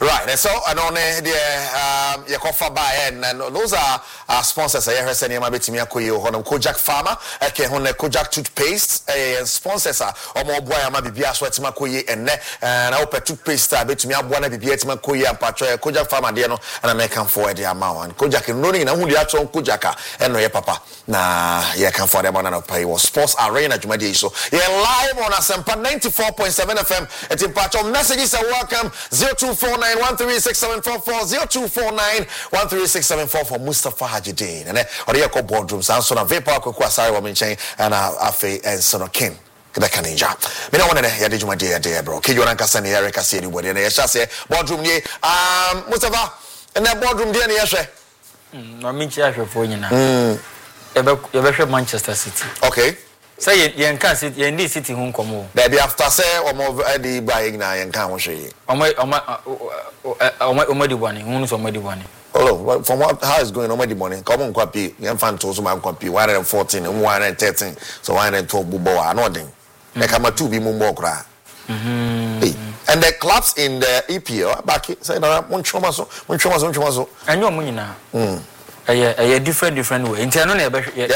Right, and so I know the Yakofa by and those are our sponsors. I heard saying maybe Timia Koyo, Honam Kojak Farmer, okay, Hone Kojak toothpaste, sponsors are or more boy, maybe Bia Swetima Koye and I hope a toothpaste, I bet me up one of the Bietima Koye and Patra, Kojak Farmer, Diano, and American for the amount. Kojak and running and who the actual Kojaka and no, papa. Nah, yeah, come for them on an pay was Sports Arena Jumadi. So, yeah, live on Asampa 94.7 FM. It's in part of messages are welcome 0249 for Mustafa Hajidin and Oriako boardroom Sanson and Vapor Kwasari Women and Afe and Sono King. Kaninja. Me no one here did you dear bro. Kiyoran Kasani Erica said anybody and I shall say boardroom ye Mustafa and that boardroom dear Yashe. No mean for you now. You Manchester City. Okay. Say you can't sit in this city home come. Baby after say or more Eddie buying now and can't say. Omedi one, who's Omedi one. Oh, from what how is going on the money? Come on, copy. You fan to some copy 114 and 113. So 112 bubo are nothing. Like I'm a 2 be more cry. And the clubs in the EPL back say that one chomaso. And your money now. A different way. Internally,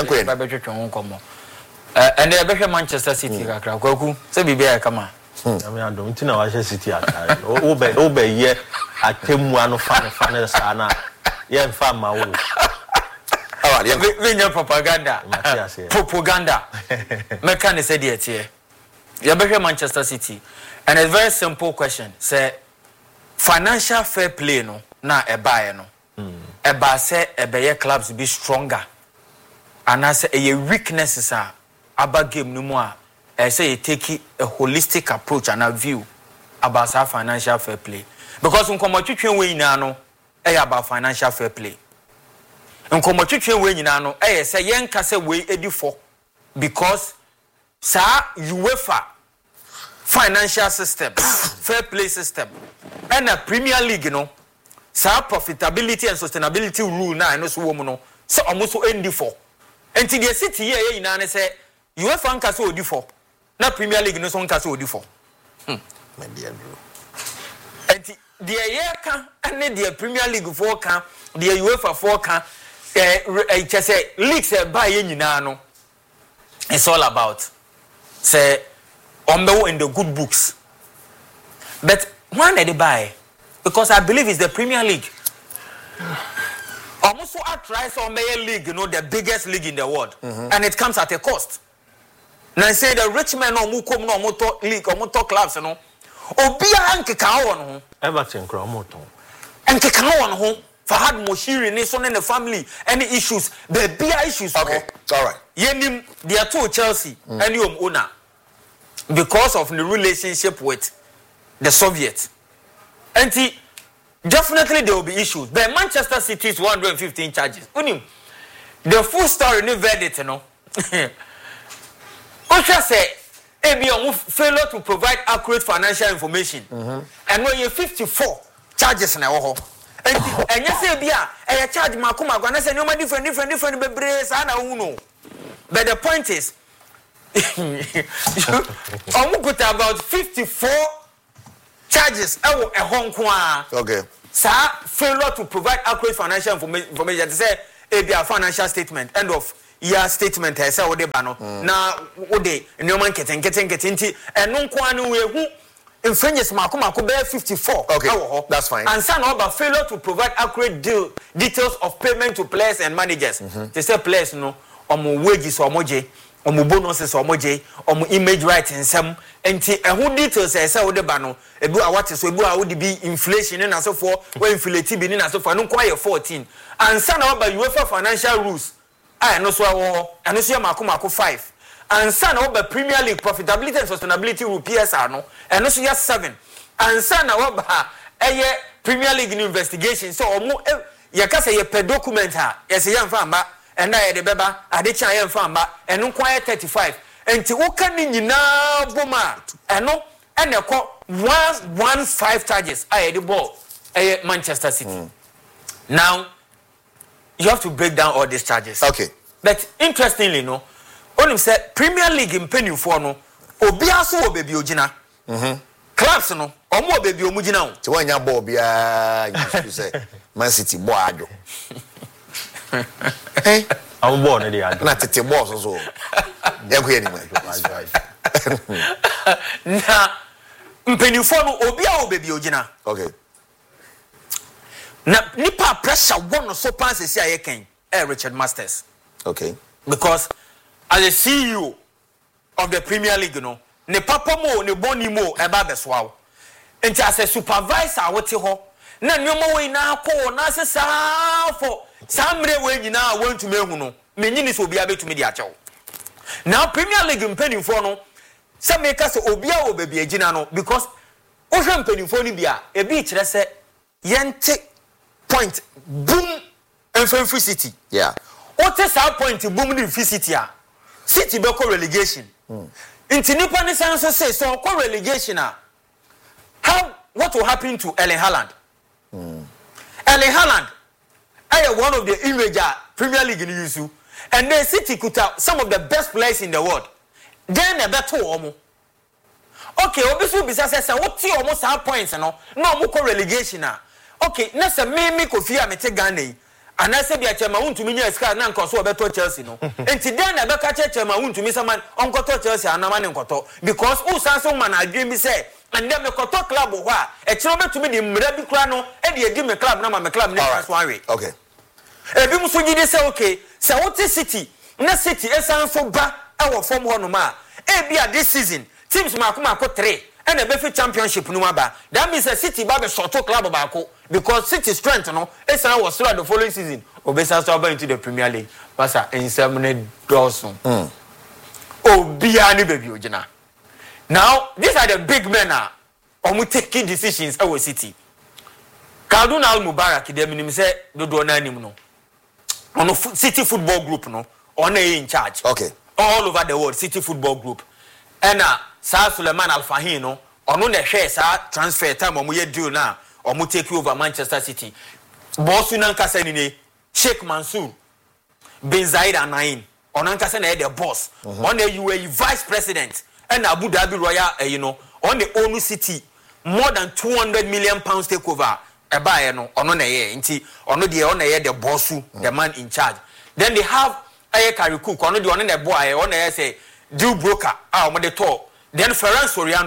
and the better Manchester City, Krakow, so be there, come on. I mean, I don't know I City at Obe, yeah, I came one of Fan Sana, yeah, farm my own. Oh, yeah, propaganda. Propaganda. Mechanic said it here. You better Manchester City. And a very simple question say, financial fair play, no, na a buyer, no. A buyer say a buyer clubs be stronger. And I say a weaknesses are about game no more. I say you take a holistic approach and a view about our financial fair play. Because when come to way no, about financial fair play. When come to way no, say yen kase way edu for because sa UEFA financial system, fair play system, and a Premier League, you know, sa profitability and sustainability rule na no so woman no, so almost end for. And the city here in Nane say UEFA nkase odi for. Na Premier League no so nkase odi for. My dear bro. And the year can and the Premier League for can, the UEFA for can just say leagues buy nyina no. It's all about say in the good books. But why did they buy? Because I believe it's the Premier League. Almost so I try some league, you know, the biggest league in the world, and it comes at a cost. Now say the rich men no mukom no motor league or motor clubs, you know. Obia anke ka won ho. Everton Cromoton. Anke ka won ho. Fahad Moshiri ni so the family any issues, the bigger issues. Okay, all right. Yenim they are two Chelsea and you owner because of the relationship with the Soviets. And definitely there will be issues. The Manchester City's 115 charges. The full story, no verdict, you know. Usha say, ABM failure to provide accurate financial information. And when you 54 charges now, and you say, I charge Makuma, and I say, no, different, but the point is, I will put about 54 charges a Hong Kong. Okay. Sir, failure to provide accurate financial information. Say, a financial statement, end of year statement. I say, what they bano now. What they no man getting and no kwanu who infringes Makuma could bear 54. Okay, that's fine. And some about failure to provide accurate details of payment to players and managers. They say players no or wages or moje. Omo bonuses omoje omo image rights nsem enti ehun details say wo de ba no ebu a what so ebu a wo de bi inflation na so for we inflate bi na so for no kwa 14 and sana oba UEFA financial rules no so wo eno so mako 5 and sana oba Premier League profitability and sustainability rule PSR no eno so 7 and sana oba Premier League investigation so omo ye ka say ye per document ha ye say yamfa amba and I the beba adicha yam famba and no quiet 35 and ti woka ni nyina boma eno and e ko 115 charges I the ball Manchester City. Now you have to break down all these charges. Okay. But interestingly no only said Premier League in penny for no obi aso obebi ogina clubs no omo baby omugina wo ti wanya ball bia you say Man City ball ado hey am ball no dey ado na tete ball so yanko ye ni man na mpenifo no obi a baby ogina okay na nipa pressure one so pan se aye ken Richard Masters okay because as a CEO of the Premier League ne papa mo ne boni mo eba besoa enti as a supervisor wote ho na nyoma we na akọ na sesa for samre we nyina want to mehu no menyini so obi abetumi di achew now Premier League mpanimfo no se make se obi a obabi agina no because o hwe mpanimfo ni bia e bi kire se yente point boom Free City yeah what is our point boom in Free City a City be call relegation inti nipa ni sense say so call relegation how what will happen to Erling Haaland Erling Haaland one of the image Premier League in use and then City could have some of the best players in the world then a better omo okay obisu bisa say what ti almost our points no mo call relegation okay na se me Kofi a mete Ghana and I said, "Chema untumi nya ska na nkoso obeto Chelsea no." Enti den na beka Chema untumi saman onkoto Chelsea anama ne nkoto because who sanso man adwem bi say and dem nkoto club ho a e kire obetumi di mra bi kura no e de edi me club na ma me club ne so anwe. Okay. E bi muso gide say okay, say what City na City e sanso ba e wo form ho no ma e bi this season teams makoma ko 3 and a befi championship no aba that means a City ba be short club baako because City strength no Arsenal was through the following season obesa so into the Premier League pasa ensemble Dawson obia ni baby ogina now these are the big men omu taking decisions our City Khaldoon Al-Mubarak dem nim say dodo na anim no ono City Football Group no on in charge okay all over the world City Football Group and Sir Suleiman Al-Fahim no ono na hwe sa transfer time omu ye deal na omu take over Manchester City boss na nkasa ni Sheikh Mansour bin Zayed Al Nahyan ono nkasa na the boss on the UAE vice president and Abu Dhabi Royal on the own City more than 200 million pounds takeover eba no ono na ye nti ono de ono ye the boss the man in charge then they have Ayekari Cook ono de ono na boy ono ye say deal broker omo de to then Ferran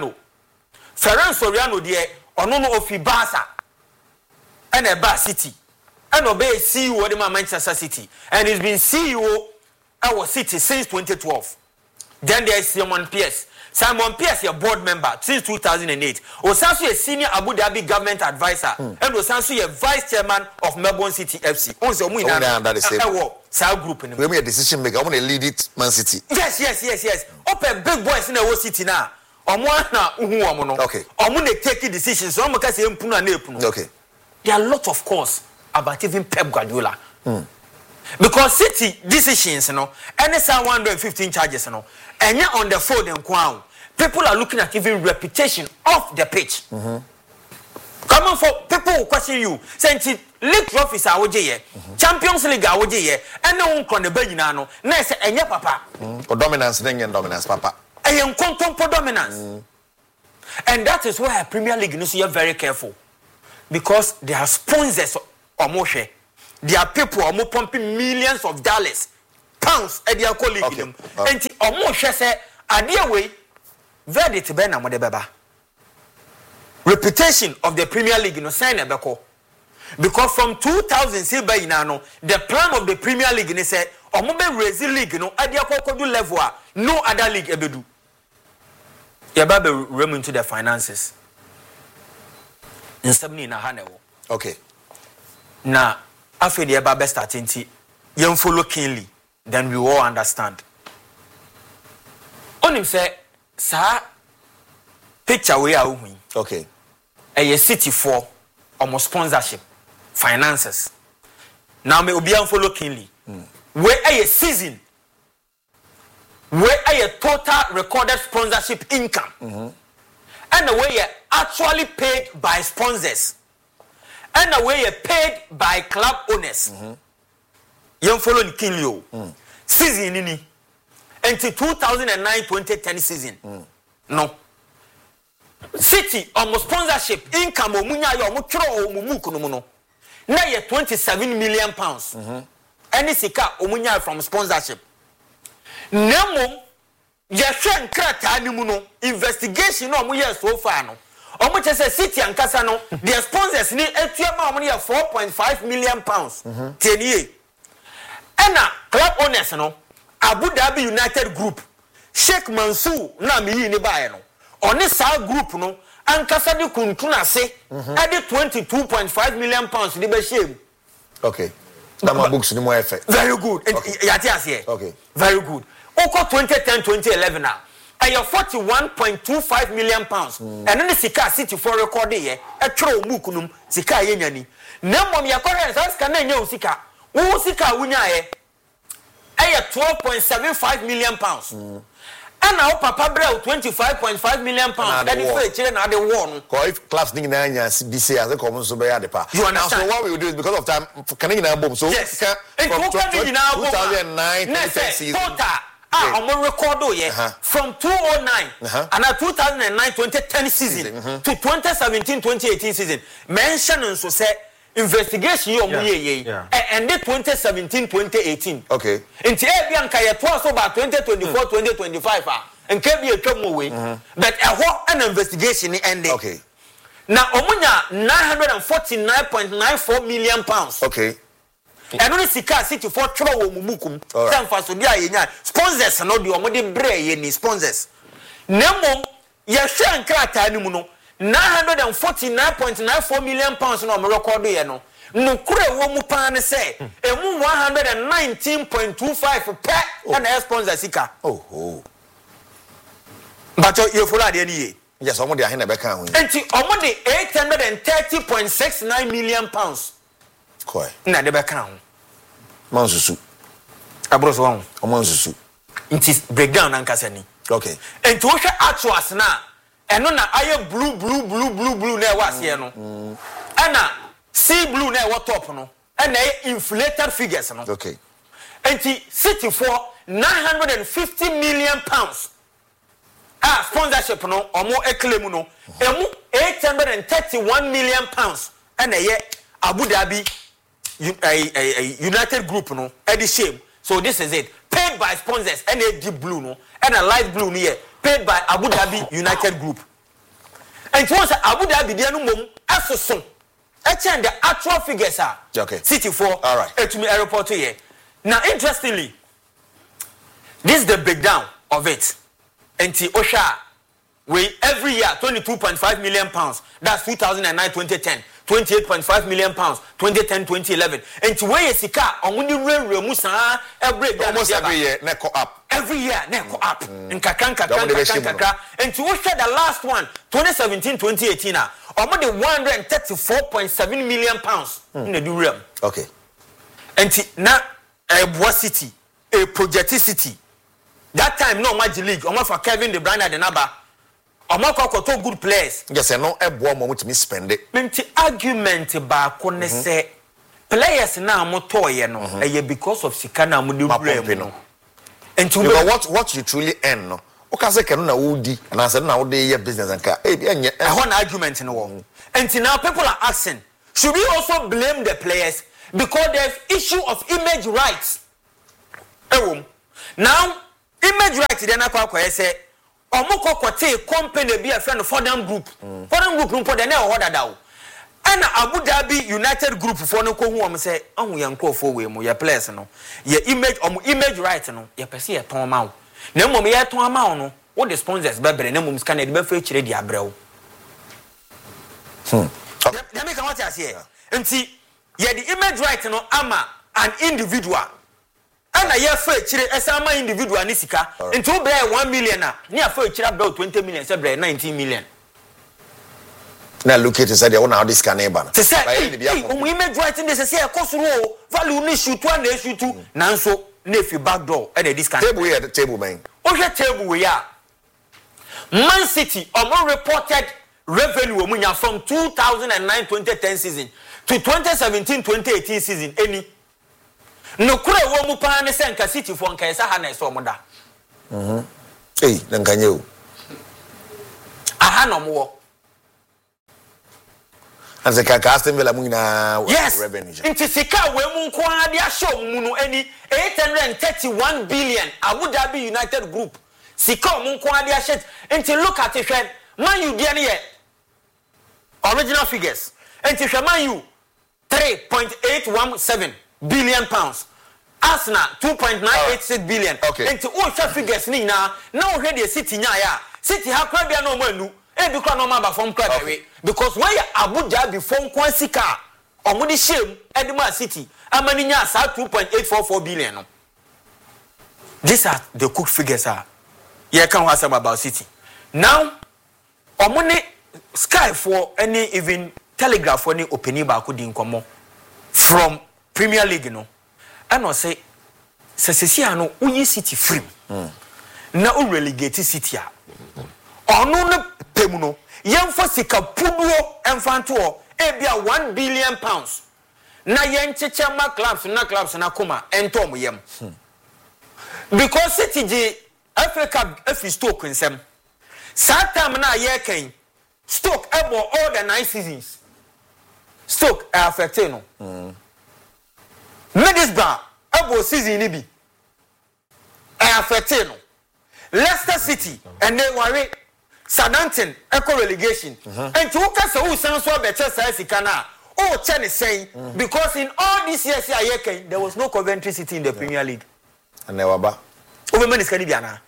Soriano de ono no ofi Barca and a City and obey CEO of Manchester City and he's been CEO our City since 2012 then there is Simon Pierce is a board member since 2008 Osansu a senior Abu Dhabi government advisor and Osansu a vice chairman of Melbourne City FC also we under the same group we make a decision maker I want to lead it Man City yes open big boys in our city now omo na uhu omo no okay omo na take decisions omo ka say empunu na epunu okay there are a lot of course about even Pep Guardiola because City decisions any 115 charges and on the field and crown people are looking at even reputation off the pitch come on for people who question you say league trophies are oje Champions League are oje and no one kon be nyina no na say enye papa for dominance dominance papa and control dominance and that is why Premier League no so very careful because they are sponsors omoshe there are people omo pumping millions of dollars pounds at their colleague them and omoshe say ade way verdict be na mo de beba reputation of the Premier League no sign e beko because from 2000 say by now the plan of the Premier League ne say omo be raise league no ade akokodu level no other league ebedu ya ba be rem into the finances nsɛm na ha na wo okay na afei de ba be starting ti yem follow keenly then we all understand onim say sa picture we are hu okay City for almost sponsorship finances now me obi am follow keenly where a season where a total recorded sponsorship income and the way you actually paid by sponsors and the way you paid by club owners you follow keenly season until 2009-2010 season no City almost sponsorship income omunya yo mutro omumuku no no na ye 27 million pounds any sika omunya from sponsorship nemo ye hwe nkrata ni mu no investigation no omuye so far no omu chese City ankasa no their sponsors ni etuama omu ye 4.5 million pounds teniye ena club owners no Abu Dhabi United Group Sheikh Mansour na mi yi ni bae no oni sa group no ankasa de kuntuna se e de 22.5 million pounds de be shame. Okay. That my books ni mo efe. Very good. Yati ase. Okay. Very good. Oko 2010-2011 na ayo 41.25 million pounds. Eno ni sika City for record ye e twere book num sika ye nyani. Na mom ya correct so sika na nya usika. Wo sika wunya ye ayo 12.75 million pounds. And now Papa Brel 25.5 million pounds. That is for the children at the war. If class ning na nya BC as a common so be at the pa. You understand? So what we will do is because of time can na boom. So yes. From 2009 season. On record ye from 2009 and 2009-2010 season to 2017-2018 season. Mention so say investigation yo muye and the 2017-2018. Okay. Inti e bi anka ye to so ba 2024-2025 and ke bi etwam we but an investigation ended. Okay. Now omunya 949.94 million pounds. Okay. And only sika City for trouble mumukum. Some for so dia yenya sponsors no de omode bre ye ni sponsors. Nemo ye hwe nkrata ni mu no 949.94 million pounds no record ye no. No kure wo mu pan say emu 119.25 per na sponsor sika. Oh. But you follow the ye. Yes, omode ahe na be kan ho. Enti omode 830.69 million pounds. Koi. Na de be kan ho. Mansusu. Abro so ho. Mansusu. It breakdown ankasa ni. Okay. Enti wo hwe actuals na eno na aye blue na e wase no. Ana sea blue na e wo top no. Ana inflated figures no. Okay. Enti City for 950 million pounds. Sponsorship no omo claim no. Emu 831 million pounds. Ana ye Abu Dhabi United Group no the shame. So this is it. Paid by sponsors and a deep blue no and a light blue here. Paid by Abu Dhabi United Group. And once Abu Dhabi they no mum asoso. The actual figures are okay. City for all right. To me airport here. Now interestingly, this is the breakdown of it. And Osha we every year 22.5 million pounds. That's 2009-2010. 28.5 million pounds 2010-2011 and to where sika onwuni rere mu san every almost every year neko up up nkakra and to watch the last one 2017-2018 omo de 134.7 million pounds na do rem. Okay. And na Boa City a project City that time no Magic League omo for Kevin De Bruyne the number to good players. Yes, I know everyone want me spend it. Menti argument ba ko ne say players na motoye no because of sika na mo de blame no. And what you truly earn no. O ka say kenu na wo di na say na wo de your business anka e bi enye e ho na argument no wo. And now people are asking, should we also blame the players because there's issue of image rights? Now image rights dey na kwa say omoko kote company be a friend of Fordham Group. Fordham Group no pode na e hoda dawo. And Abu Dhabi United Group for no ko hu am say ahu ya nkofo we mu ya players no. Ye image right no. Ye pese ye ton ma wo. Na mom ye ton ma wo no. Wo the sponsors be bere na mom ska na de be fa chire di abrɛw. Dem make what you say. Enti ye the image right no ama an individual. And I hear for chire esama individual ni sika into bre 1 million na near for chire bre 20 million say bre 19 million. Now look at it say they want how this can eba. Say we image right in this say e cost ro value ni shoot one dey shoot two nanso na if back door e dey discount. Table here the table man. O hwe table we ya. Man City omo reported revenue omunya from 2009-2010 season to 2017-2018 season any no kure wo mu pa ne senka City for nka esa ha na eso mo da. Nka nye o. aha no mo and the Aston Villa Muna yes revenue. Inti sika we mu nko ade ahye mu no ani 831 billion Abu Dhabi United Group sika mu nko ade ahye inti look at it man you dey ne original figures inti hwe man you 3.817 billion pounds Arsenal 2.986 billion inti o hwe figures ni na o hwe de City nya ya City ha kwa bia no manu e bi kwa no ma ba form kwa dewe because when Abu Dhabi form kwa sika omudi shame Edema City amani nya sa 2.844 billion no. These are the cooked figures are you can have some about City now omuni Sky for any even Telegraph for any opening ba ko di nkomo from Premier League no and I say sesesi no uyi City free na u relegate City a ono no pemu no yemfo sika puduo emfanto e bia 1 billion pounds na yencheche ma clubs na koma entom yem because City ji Africa if Stoke nsem satam na ye kan Stoke ebo all the 9 seasons Stoke affected no Middlesbrough ebo season ni bi affected no Leicester City and they worry Southampton echo relegation and to kasa who sounds so better sika na oh Chen is saying because in all these years there was no Coventry City in the Premier League and never ba over man is can be ana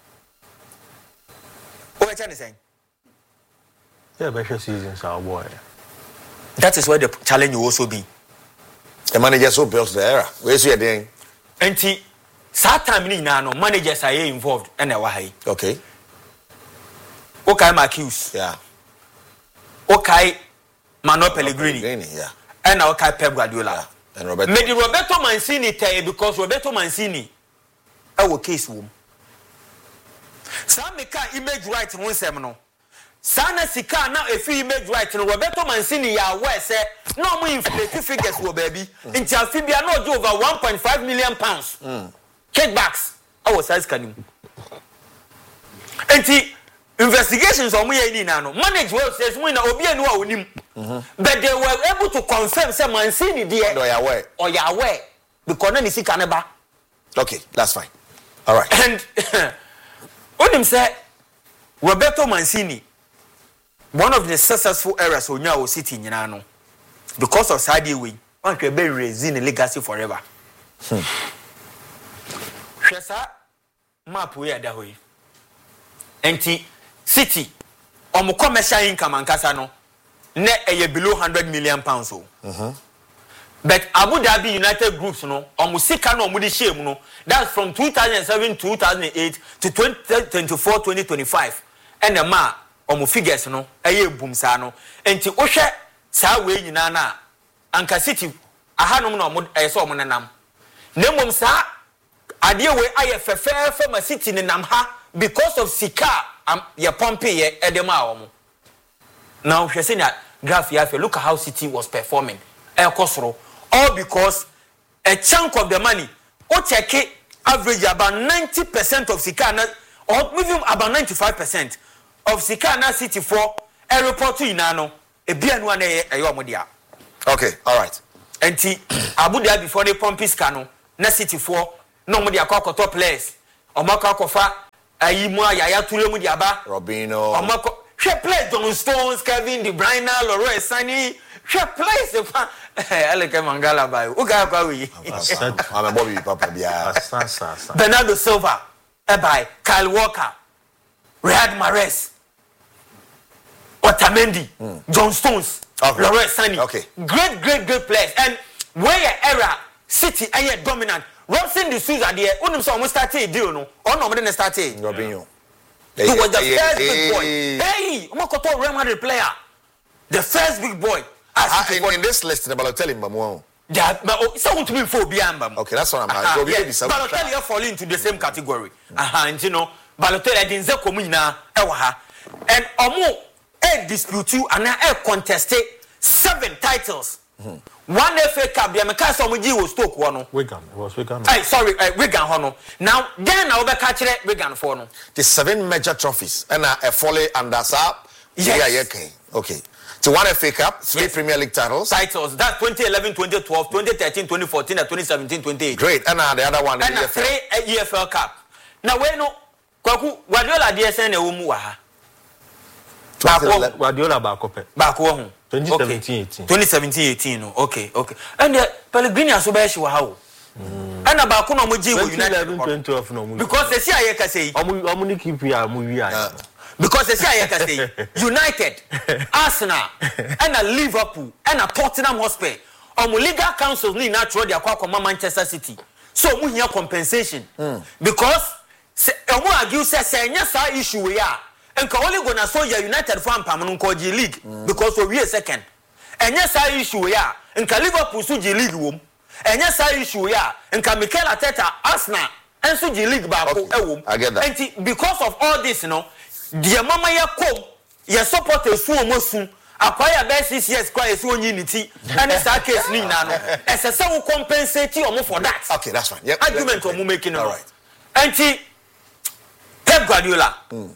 oh Chen is saying yeah better seasons our boy that is where the challenge will also be the manager so built the era where's your thing enti sa time ni na no managers are involved and na why okay okay Marquinhos yeah okay Manuel Pellegrini yeah and okay Pep Guardiola yeah. And Roberto Mancini tell because Roberto Mancini our case wom some make image right one sem no sana sika na efi image right no Roberto Mancini ya aware say no mo inflate figures wo baby nti afibia no do over 1.5 million pounds kickbacks our size kanim enti investigations on we ni na no manage well says we na obi anu a onim but they were able to confirm say Mancini there or ya aware because na ni sika ne ba okay that's fine all right and onim say Roberto Mancini one of the successful eras onya o City nyina no because of Saudi way one can be raising the legacy forever hwesa map we ada hoyi enti City omo commercial income ankasa no ne eye below 100 million pounds o but Abu Dhabi United Groups no omo sika no omo di shame no that's from 2007 2008 to 2024 2025 and the ma omo figures no eye boom sa no enti wo hwe sa we nyina na anka City ahanom no omo eye so omo nenam nemom sa ade we aye fefefe ma City nenam ha because of sika ye pompe ye edema omo now hwe say na graph ya fe look at how City was performing ekosoro all because a chunk of the money o check average about 90% of sika na or even about 95% of sika na City for a report to no e bia no na e omo dia okay all right enti Abu Dhabi before they pump sika no na City for no mo dia kwakoto players omo kwakofa ayi mu ayaya tule mu dia ba Robinho omo she play John Stones Kevin De Bruyne Leroy Sané she play se Aleke Mangala ba o ga kwa we I'm Bobby Papa bia Bernardo Silva by Kyle Walker Riyad Mahrez Otamendi John Stones Leroy Sané great players and where era City are dominant Robson De Souza there unim so almost started deal no on no dey started Robinho he was the first big boy hey Omokoto Real Madrid player the first big boy in this list the Balotelli mbamo that but so want to be for biamba okay that's what I'm Balotelli fall into the same category and you know Balotelli dey nze komu nyina e wa ha and omo dispute you and contest 7 titles one FA Cup the American Somuji was Stoke one Wigan it was Wigan Wigan hono now then I will catch Wigan for no the 7 major trophies and a folly and that's Yeah, okay. Okay. To one FA Cup, 3 Premier League titles. That's 2011, 2012, 2013, 2014, and 2017, 2018. Great. And the other one, and the 3 EFL Cup. Now, when no, Kwaku, Guardiola DSN e wumu wa ha. Guardiola bakope. Bako 2017-18. 2017-18. Okay. And Pellegrini asobayeshi wa ha. And about no muji United 2012 no muji. Because they see I can say Omuni keep ya muji. Because they see I can say United, Arsenal, and Liverpool, and Tottenham Hotspur. Legal councils need not throw their kwa Manchester City. So we hear compensation. Because omo argue say nya issue we are. And ka only gonna so ya United fan pam ko G League because we are second. And nya issue we are. And ka Liverpool so G League wom. And nya issue we are. And ka Mikel Arteta Arsenal and so G League ba ko wom. I get that. And because of all this, you know, the mama ya kom ya support esu omosu akwaya be 6 years kwa esu onyi and that case ni na no ese se wo compensate omo for that. Okay, that's fine. Yep. Argument omo making all right. And Pep Guardiola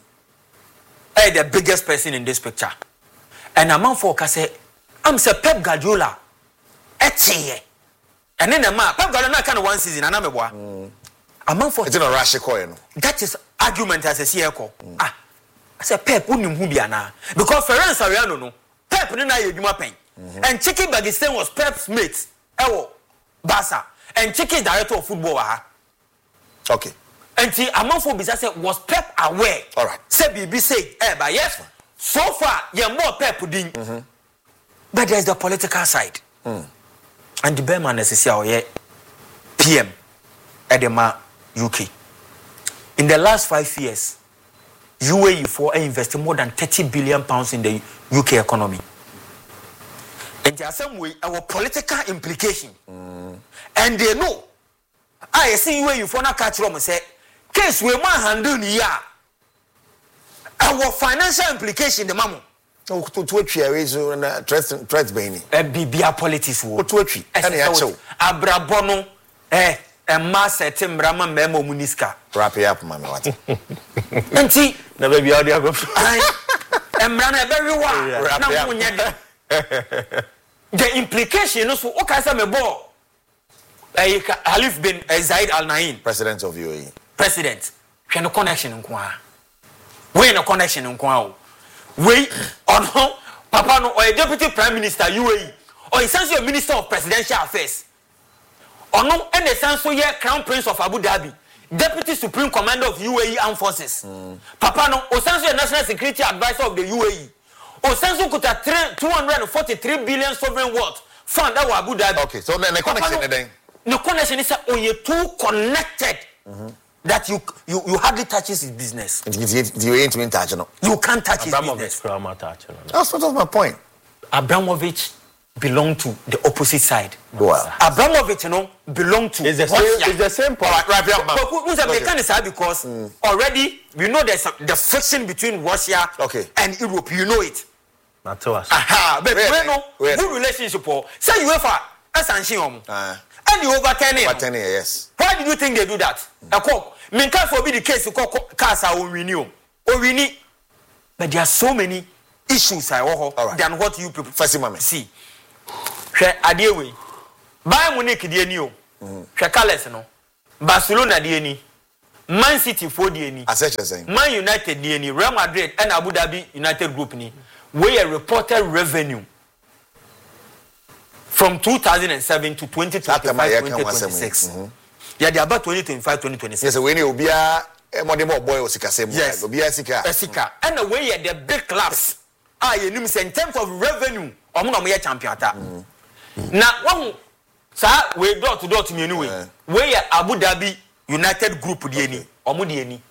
the biggest person in this picture. And a man for say I'm say Pep Guardiola etiye. And then a man Pep Guardiola kind of one season and I'm a boy. A man for it's in a rush coin. That is argument as a CECO. I said Pep unim hu bia na because Ferran Soriano no Pep no na yedwuma pen and Chiki Bagisten was Pep's mate ewo Barca and Chiki is director of football ha. Okay. And among bisa say was Pep aware? All right. Say BB say but yes so far you more Pep din. But there's the political side. And the Berman is here PM Edema UK. In the last 5 years UAE for invested more than 30 billion pounds in the UK economy. And there are some way our political implication. And they know. I see UAE for na catch room say case we man handle ya. Our financial implication the mamu. To a tree is threats Baini. Bibia politics wo. To a tree. Abrabono and master Timbrama Memo Muniska. Wrap it up, mamma. And see, never be out there. And run a very well. The implication is for Okasa Mebo. Halif bin Zaid Al Nain, President of UAE. President. Can a connection in Kwa. We no connection in Kwa. We on home, Papa no or a deputy prime minister UAE or essentially a minister of presidential affairs. Or no, and the sense here, Crown Prince of Abu Dhabi, Deputy Supreme Commander of UAE Armed Forces. Papa no, Osenso National Security Advisor of the UAE. Osenso could have 243 billion sovereign wealth fund that was Abu Dhabi. Okay, so the connection then. The connection is that you're too connected that you hardly touches his business. You ain't been touching. You can't touch his business. That's sort of my point. Abramovich belong to the opposite side. Wow. Abramovich, belong to it's the same point. Right, because already we know there's the friction between Russia and Europe. You know it. Not to us. But good relationship. Say UEFA, and you overturn it. Overturn it, yes. Why did you think they do that? Can't forbid the case to call cars are renew. But there are so many issues than what you people see. Adewe Bayern Munich die o Calais no Barcelona die ni Man City for die ni Man United die ni Real Madrid and Abu Dhabi United Group ni we a reported revenue from 2007 to 2025-2026 yeah they about 2025-2026 yes we need obia modern boy o sikasem obia sika and the way the big clubs you know in terms of revenue omo champion ata na one sa we door to me anyway we Abu Dhabi United Group die ni omo die ni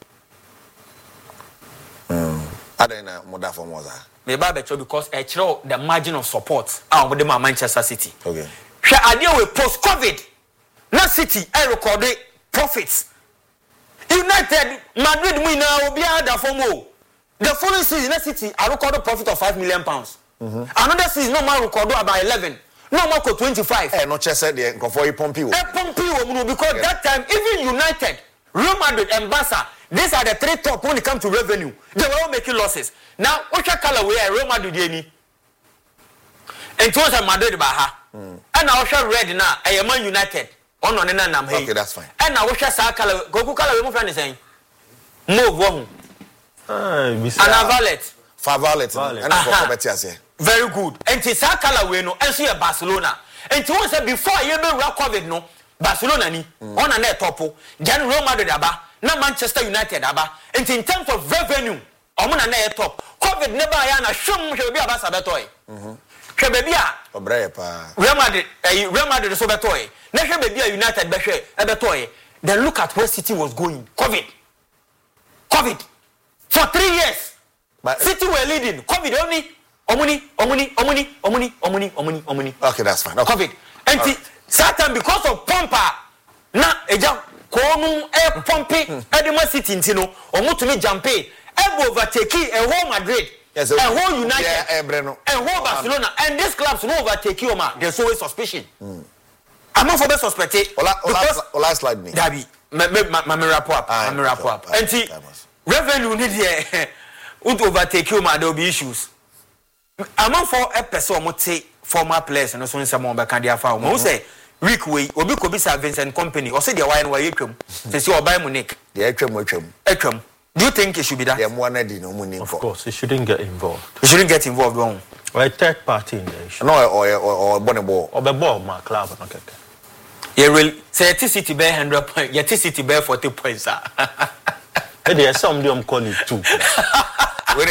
adena moda for moza me ba be because I show the margin of support with the Manchester City okay hwe ade we post covid na City I recorded profits United Madrid mu na obi ada for mo the following season na City I recorded profit of 5 million pounds another season no man recorded about 11 no more 25 no chese de for you pompi wo because that time even United Real Madrid and Barca these are the three top when it comes to revenue. They were all making losses. Now, which color we are, Real Madrid, any? And towards a Madrid Baha. And I was red now, I am Man United. Okay, that's fine. And I wish I saw color, Goku color, my friend is saying. Move one. And a valet. For valet. And for very good. And it's a color we know, and see a Barcelona. And to us before you be COVID no, Barcelona ni on a net topo, then Real Madrid aba, na Manchester United aba. And in terms of revenue, on a net top, COVID never yana shum should be a basabetoy. Shebebia, Real Madrid so betoy. Never be a United betoy. Then look at where City was going. COVID. For 3 years. But City were leading. COVID only. Omuni. Okay, that's fine. Okay. COVID. And Satan because of Pompa. Na eja komu pompi Edema City ntino. Omu to me jampe. Ebo overtake a whole Madrid. Yes, a whole United. Yeah, a whole Barcelona. And these clubs no overtake you, ma. There's always suspicion. I'm not for the suspected. Ola slide me. Dabi. Me wrap up. And revenue need here. Would overtake you, ma. There will be issues. I'm not for a person who say former players and so on. Someone back and they are found. Who say Rick Way or be Kobisa Vincent Company or say the wine why you come. Say you buy Munich. The Ekram. Do you think it should be that? Of course, it shouldn't get involved. You shouldn't get involved, wrong. Or a third party in the issue. No, or Bonnebo. Or the ball, my club. You will say City bear 100 points. Your City bear 40 points. There's somebody call it 2. Where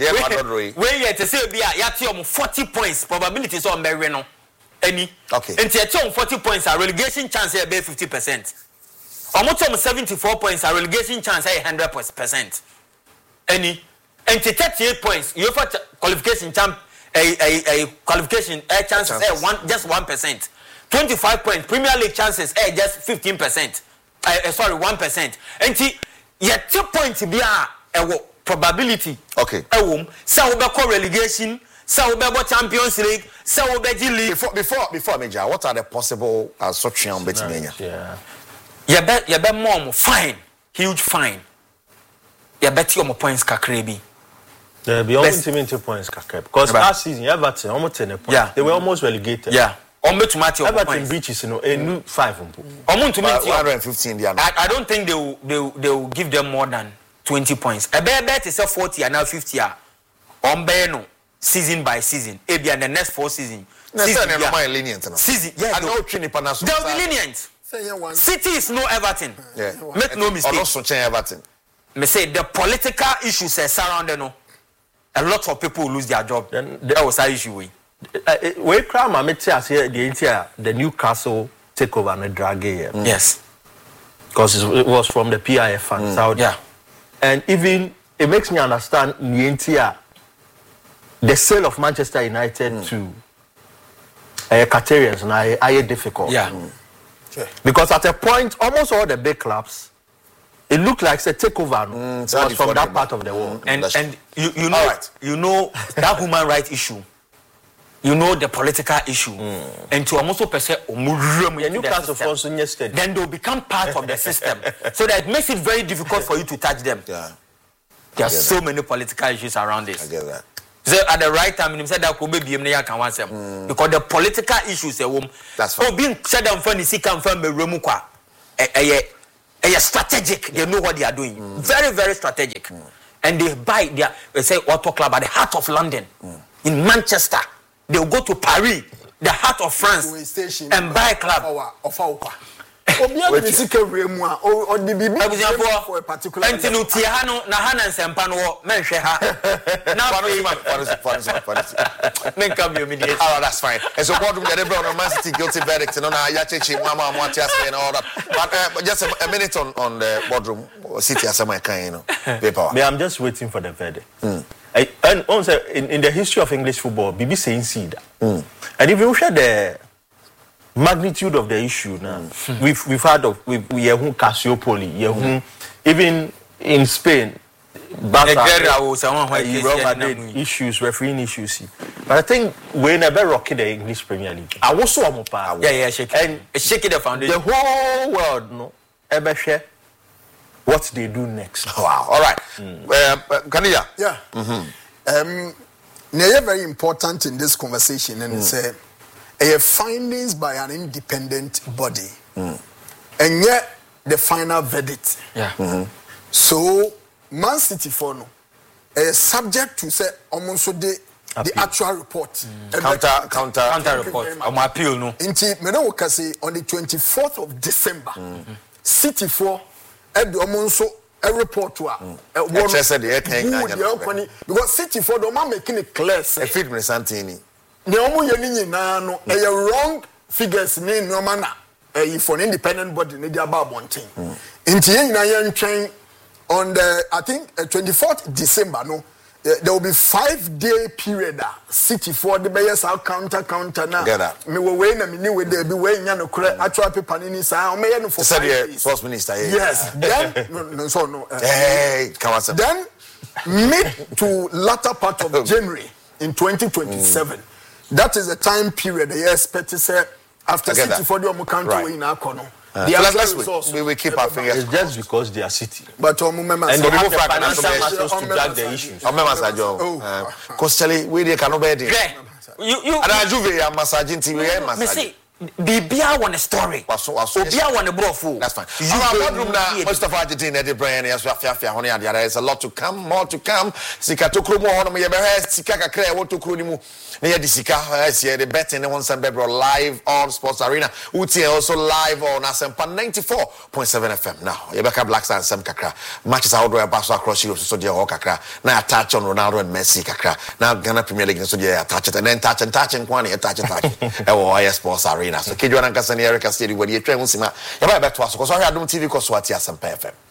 you to say be a 40 points probabilities on Merino. Any okay. And 40 points are relegation chance here be 50%. Almost 74 points are relegation chance 100%. Any and 38 points you for qualification champ a qualification chances just 1%. 25 points Premier League chances just 15%. Sorry 1%. And yet 2 points be a probability. Okay. So we be relegation. So we be Champions League. So we be G League. Before Major, what are the possible assumptions between you? Yeah. You be more fine, huge fine. You bet your points kakrebi. There be almost 70 points kakrebi because last season Everton almost 10 points. Yeah. They were almost relegated. Yeah. Everton breaches, a new 5. 115. I don't think they will give them more than 20 points. A bet is a 40 and now 50. No season by season. Maybe and the next 4 seasons. Season, yeah. They'll be lenient. City is no Everton. Yeah. Make no mistake. Also change Everton. Me say the political issues surrounding a lot of people will lose their job. That was our issue. We cram the Newcastle takeover and the drag here. Yes. Because it was from the PIF funds. Yeah. And even it makes me understand the sale of Manchester United to Qatarians now are difficult. Yeah. Because at a point, almost all the big clubs, it looked like a takeover was from that part of the world. And you know, right. You know that human rights issue. You know the political issue. And to almost then they'll become part of the system. So that it makes it very difficult for you to touch them. Yeah. There are so many political issues around this. I get that. So at the right time, he said that could be because the political issues that's fine. Being said down for the strategic. They know what they are doing. Very, very strategic. And they buy they say Auto Club at the heart of London. In Manchester. They'll go to Paris, the heart of France, and buy a club. For a particular that's fine. And so what the Man City guilty verdict and all that. But just a minute on the boardroom City as paper. I'm just waiting for the verdict. And also in the history of English football, BBC seed. And if you look at the magnitude of the issue now, we've heard of we Cassiopoly, even in Spain, issues, refereeing issues. But I think we never rocked the English Premier League. I was so shake the foundation. The whole world, no, ever share. what they do next. Wow. All right. Kania. Yeah. Now, very important in this conversation, and it's findings by an independent body, and yet the final verdict. Yeah. So, Man City for no, subject to say almost the actual report. Counter report. I'm appeal no. Inti, me no say on the 24th of December, City for almost a report to because City for the man making it clear. A feed me Santini. No, wrong figures name no manner. For an independent body, need about one thing. Inti train on the I think 24th December. No, there will be 5-day period. City for the buyers are counter now. Me will wait a minute with there be waiting no correct actual people in this. I may no for First Minister. Yes. Then no. Hey, come on. Then mid to latter part of January in 2027. That is the time period they expect to say after City for the country in our corner. We keep our fingers. It's just because they are City. But and they have the financial muscles to drag the issues. Costelli, we cannot bear it. You and I do massaging TV. Bibia want a story. Bibia want a brofu. That's fine. Most of Argentina, the brain, yes, there is a lot to come, more to come. Sikato Krumo, Sikaka Kre, what to Krumu, near the Sika, the bet in the one Sambebro live on Sports Arena. Uti also live on Asempa 94.7 FM. Now, Yebeka Black Star and Sam Kakra. Matches out where Basso across Europe, so dear Kakra. Now attach on Ronaldo and Messi Kakra. Now Ghana Premier League, so dear attach it and then touch and Kwani, attach. Oh, Sports Arena. So Kidjo and Kasani Erica City, where you train Sima. You might bet to us because I had no TV because what yes and FM.